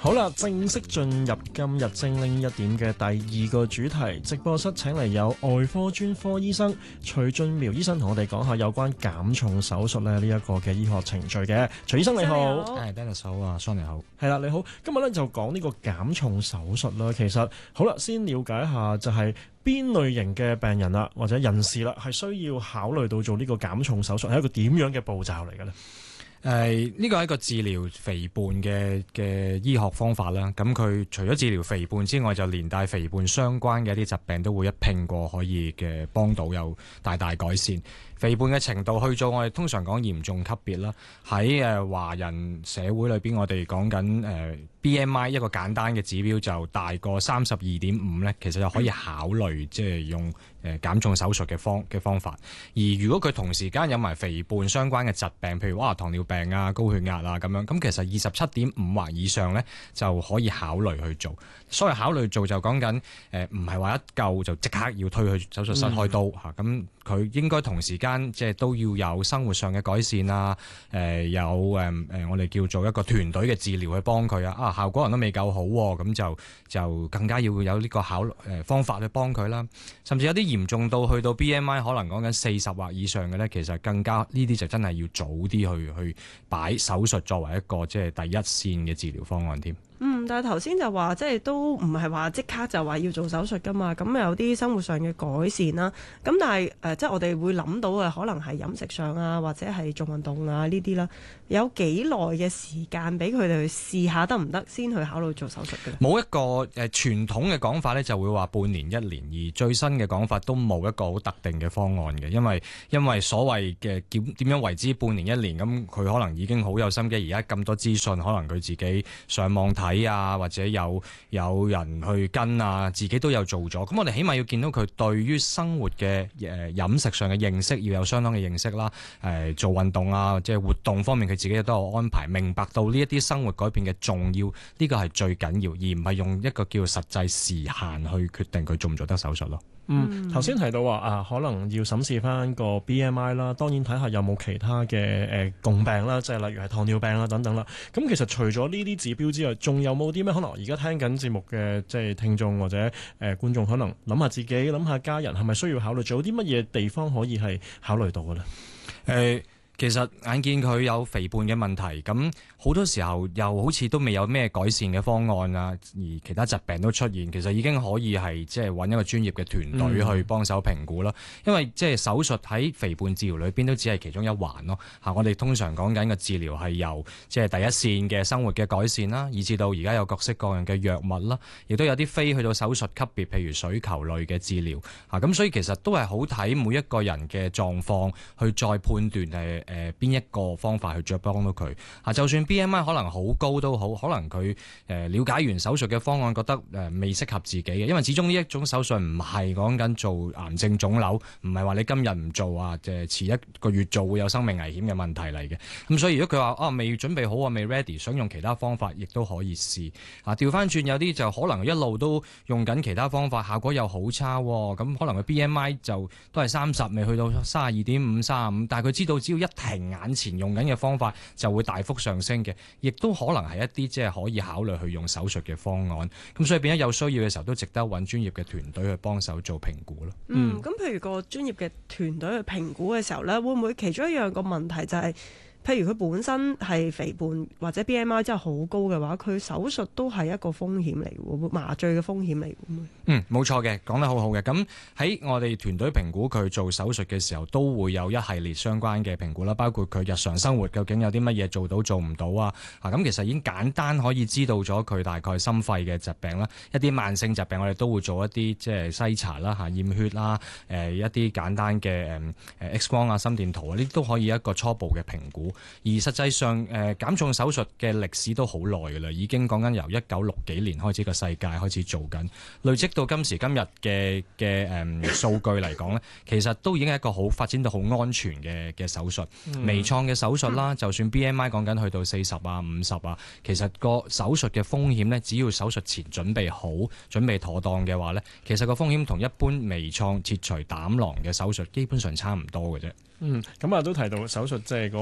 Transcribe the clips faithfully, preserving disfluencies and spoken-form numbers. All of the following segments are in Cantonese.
好啦，正式進入今日精靈一點嘅第二個主題，直播室請嚟有外科專科醫生徐俊苗醫生同我哋講下有關減重手術咧呢一個嘅醫學程序嘅。徐醫生你好， 係 Dennis 好啊 ，Son 你好， 係啦你好，今日咧就講呢個減重手術啦。其實好啦，先了解一下就係邊類型嘅病人啦，或者人士啦，係需要考慮到做呢個減重手術，係一個點樣嘅步驟嚟嘅咧？ 誒呢個係一個治療肥胖嘅嘅醫學方法啦。咁佢除咗治療肥胖之外，就連帶肥胖相關嘅一啲疾病都會一併過可以嘅幫到，有大大改善。肥胖嘅程度去做，我哋通常講嚴重級別啦。喺誒華人社會裏邊，我哋講緊誒 B M I 一個簡單嘅指標就大過三十二點五咧，其實就可以考慮即係用誒減重手術嘅方嘅方法。而如果佢同時間有埋肥胖相關嘅疾病，譬如哇糖尿病啊、高血壓啊咁樣，咁其實二十七點五或以上咧就可以考慮去做。所謂考慮做就講緊誒唔係話一嚿就即刻要推去手術室開刀嚇，咁佢、嗯、應該同時間即係都要有生活上嘅改善啊，誒、呃、有誒誒我哋叫做一個團隊嘅治療去幫佢啊，啊效果可能都未夠好喎，咁就就更加要有呢個考誒、呃、方法去幫佢啦。甚至有啲嚴重到去到 B M I 可能講緊四十或以上嘅咧，其實更加呢啲就真係要早啲去去擺手術作為一個即係第一線嘅治療方案添。 嗯，但係頭先就話即係都唔係話即刻就話要做手術㗎嘛，咁有啲生活上嘅改善啦。咁但係誒、呃，即係我哋會諗到嘅可能係飲食上啊，或者係做運動啊呢啲啦。有幾耐嘅時間俾佢哋去試下得唔得，先去考慮做手術嘅？冇一個誒、呃、傳統嘅講法咧，就會話半年一年，而最新嘅講法都冇一個好特定嘅方案嘅，因為因為所謂嘅點點樣為之半年一年，咁佢可能已經好有心機，而家咁多資訊，可能佢自己上網睇啊，或者有有人去跟啊，自己都有做咗。咁我哋起碼要見到佢對於生活嘅誒飲食上嘅認識要有相當嘅認識啦。誒、呃、做運動啊，即係活動方面，佢自己都有安排，明白到呢一啲生活改變嘅重要，呢個係最緊要，而唔係用一個叫實際時限去決定佢做唔做得手術咯。 嗯，頭先提到話啊，可能要審視翻個 B M I 啦，當然睇下有冇其他嘅誒、呃、共病啦，即係例如係糖尿病啦等等啦。咁其實除咗呢啲指標之外，仲有冇啲咩可能而家聽緊節目嘅即係聽眾或者誒、呃、觀眾，可能諗下自己諗下家人係咪需要考慮，做啲乜嘢地方可以係考慮到嘅咧？誒、 呃。其實眼見佢有肥胖嘅問題，咁好多時候又好似都未有咩改善嘅方案啊，而其他疾病都出現，其實已經可以係即係揾一個專業嘅團隊去幫手評估啦。嗯、因為即係手術喺肥胖治療裏邊都只係其中一環咯。嚇，我哋通常講緊嘅治療係由即係第一線嘅生活嘅改善啦，以至到而家有各式各樣嘅藥物啦，亦都有啲非去到手術級別，譬如水球類嘅治療。嚇，咁所以其實都係好睇每一個人嘅狀況去再判斷係。誒邊、呃、一個方法去再幫到佢啊？就算 B M I 可能好高都好，可能佢誒、呃、了解完手術嘅方案，覺得誒、呃、未適合自己嘅，因為始終呢一種手術唔係講緊做癌症腫瘤，唔係話你今日唔做啊，即係遲一個月做會有生命危險嘅問題嚟嘅。咁所以如果佢話啊未準備好啊未 ready， 想用其他方法，亦都可以試啊。調翻轉有啲就可能一路都用緊其他方法，效果又好差喎、哦。咁可能佢 B M I 就都係三十，未去到三十二點五、三十五，但係佢知道只要一停眼前用緊嘅方法就會大幅上升嘅，亦都可能係一啲即係可以考慮去用手術嘅方案。咁所以變咗有需要嘅時候，都值得揾專業嘅團隊去幫手做評估咯。 嗯，咁譬如個專業嘅團隊去評估嘅時候呢，會唔會其中一樣個問題就係、是？譬如佢本身係肥胖或者 B M I 真係好高嘅話，佢手術都係一個風險嚟嘅，麻醉嘅風險嚟嘅。 嗯，冇錯嘅，講得好好嘅。咁喺我哋團隊評估佢做手術嘅時候，都會有一系列相關嘅評估啦，包括佢日常生活究竟有啲乜嘢做到做唔到啊。啊，咁其實已經簡單可以知道咗佢大概心肺嘅疾病啦，一啲慢性疾病我哋都會做一啲即係篩查啦、嚇驗血啦、誒、呃、一啲簡單嘅誒誒 X 光啊、心電圖啊，呢啲都可以一個初步嘅評估。而實際上，誒、呃、減重手術嘅歷史都好耐㗎啦，已經講緊由一九六幾年開始個世界開始做緊，累積到今時今日嘅嘅誒數據嚟講咧，其實都已經係一個好發展到好安全嘅嘅手術。嗯、微創嘅手術啦，就算 B M I 講緊去到四十啊、五十啊，其實個手術嘅風險咧，只要手術前準備好、準備妥當嘅話咧，其實個風險同一般微創切除膽囊嘅手術基本上差唔多嘅啫。 嗯，咁啊都提到手術即係嗰個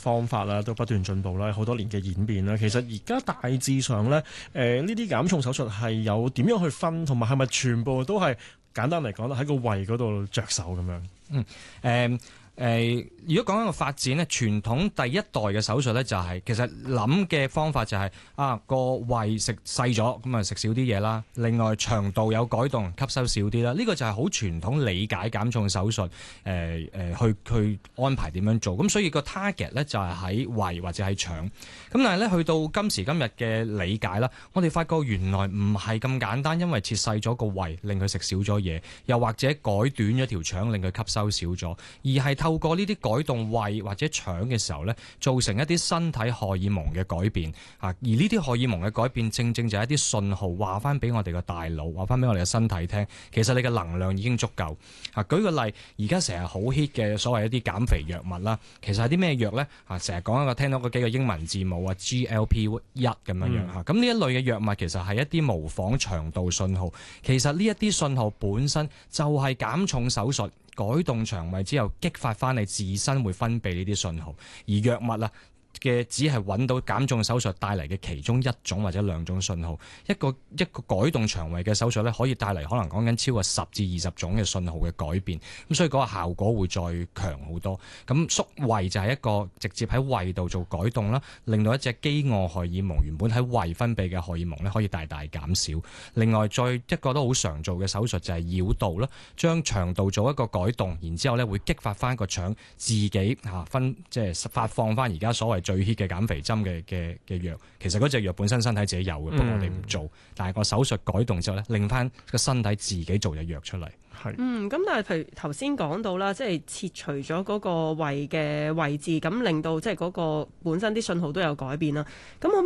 方法啦都不斷進步啦，好多年嘅演變啦。其實而家大致上咧，誒呢啲減重手術係有點樣去分，同埋係咪全部都係簡單嚟講啦，喺個胃嗰度着手咁樣？ 嗯，誒、呃。誒、呃，如果講緊個發展咧，傳統第一代嘅手術咧就係、是、其實諗嘅方法就係、是、啊個胃食細咗，咁啊食少啲嘢啦。另外腸道有改動，吸收少啲啦。呢、這個就係好傳統理解減重手術誒誒、呃呃、去去安排點樣做。咁所以個 target 咧就係、是、喺胃或者喺腸。咁但係咧去到今時今日嘅理解啦，我哋發覺原來唔係咁簡單，因為切細咗個胃令佢食少咗嘢，又或者改短咗條腸令佢吸收少咗，而係透過呢啲改動胃或者腸嘅時候呢，造成一啲身體荷爾蒙嘅改變啊！而呢啲荷爾蒙嘅改變，正正就係一啲信號，話翻俾我哋個大腦，話翻俾我哋嘅身體聽，其實你嘅能量已經足夠啊！舉個例，而家成日好 hit 嘅所謂一啲減肥藥物啦，其實係啲咩藥呢？啊，成日講一個聽到嗰幾個英文字母啊 ，G L P 一 咁樣樣嚇。咁呢、嗯、一類嘅藥物其實係一啲模仿腸道信號，其實呢一啲信號本身就係減重手術。改動腸胃之後，激發翻你自身會分泌呢啲信號，而藥物啊嘅只係揾到減重手術帶嚟嘅其中一種或者兩種信號，一個一個改動腸胃嘅手術咧，可以帶嚟可能講緊超過十至二十種嘅信號嘅改變，咁所以嗰個效果會再強好多。咁縮胃就係一個直接喺胃度做改動啦，令到一隻飢餓荷爾蒙原本喺胃分泌嘅荷爾蒙咧，可以大大減少。另外再一個都好常做嘅手術就係繞道啦，將腸道做一個改動，然之後咧會激發翻個腸自己嚇分即係發放翻而家所謂最 hit 嘅減肥針嘅嘅嘅藥，其實嗰隻藥本身身體自己有嘅，不過我哋唔做，嗯、但係個手術改動之後咧，令翻個身體自己做隻藥出嚟。係，嗯， 咁但係譬如頭先講到啦，即係切除咗嗰個胃嘅位置，咁令到即係嗰個本身啲信號都有改變啦。咁